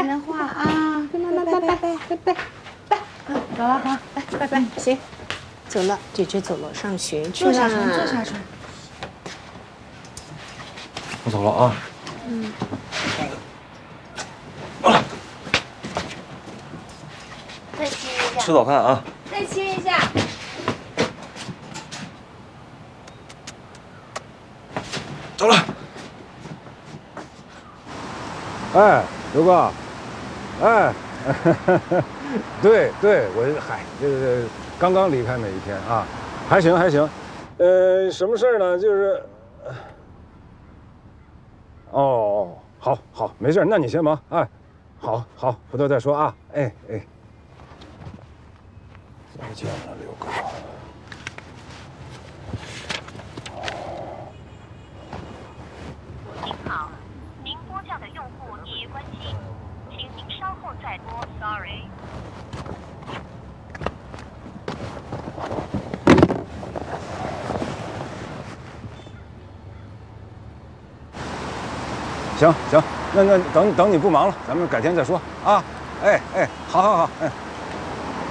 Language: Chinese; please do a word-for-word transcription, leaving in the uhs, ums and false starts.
拜的话啊，拜拜拜拜拜拜拜，走了哈，来拜拜，行，走了，姐姐走了，上学去了。坐下去，坐下去。 我走了啊。嗯。 再亲一下。 吃早饭啊。 再亲一下。 走了。 哎，刘哥，哎，对对，我嗨，这个刚刚离开没一天啊，还行还行，呃，什么事儿呢？就是，哦，好好，没事，那你先忙，哎，好好，回头再说啊，哎哎，再见了，刘哥。 您好，您拨叫的用户已关机，请您稍后再拨 ，sorry。 行行，那那等等你不忙了，咱们改天再说啊。哎哎，好好好，哎。